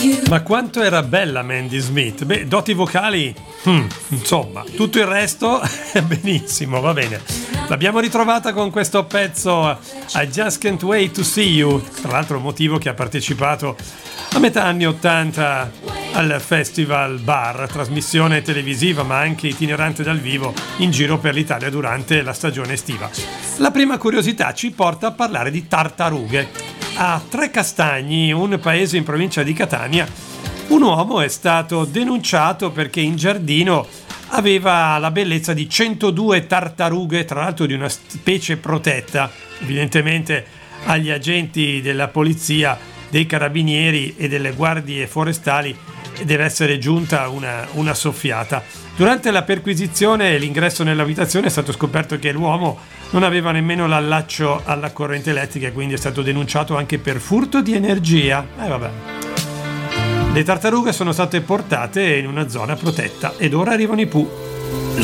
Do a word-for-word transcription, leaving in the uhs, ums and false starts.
Ma quanto era bella Mandy Smith? Beh, doti vocali, hmm, insomma, tutto il resto benissimo, va bene. L'abbiamo ritrovata con questo pezzo I Just Can't Wait to See You, tra l'altro motivo che ha partecipato a metà anni ottanta al Festival Bar, trasmissione televisiva ma anche itinerante dal vivo in giro per l'Italia durante la stagione estiva. La prima curiosità ci porta a parlare di tartarughe. A Trecastagni, un paese in provincia di Catania, un uomo è stato denunciato perché in giardino aveva la bellezza di centodue tartarughe, tra l'altro di una specie protetta. Evidentemente agli agenti della polizia, dei carabinieri e delle guardie forestali deve essere giunta una, una soffiata. Durante la perquisizione e l'ingresso nell'abitazione è stato scoperto che l'uomo non aveva nemmeno l'allaccio alla corrente elettrica e quindi è stato denunciato anche per furto di energia. Eh vabbè. Le tartarughe sono state portate in una zona protetta ed ora arrivano i Pooh.